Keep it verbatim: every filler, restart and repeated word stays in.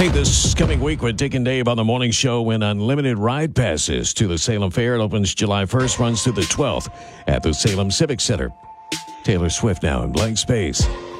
Hey, this coming week with Dick and Dave on the morning show win unlimited ride passes to the Salem Fair. It opens July first, runs through the twelfth at the Salem Civic Center. Taylor Swift now in Blank Space.